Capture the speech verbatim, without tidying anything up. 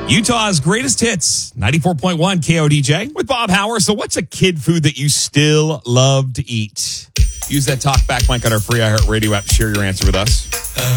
Utah's greatest hits, ninety-four point one K O D J with Bob Howard. So what's a kid food that you still love to eat? Use that talk back mic on our free iHeartRadio app. Share your answer with us.